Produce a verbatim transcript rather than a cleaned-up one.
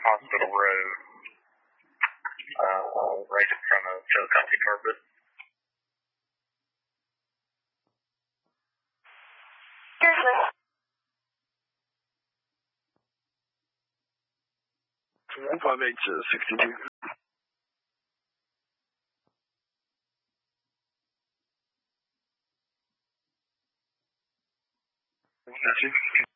Hospital Road, uh, right in front of Joe Coffee Carpet. Seriously? one five eight sixty-two. Gotcha.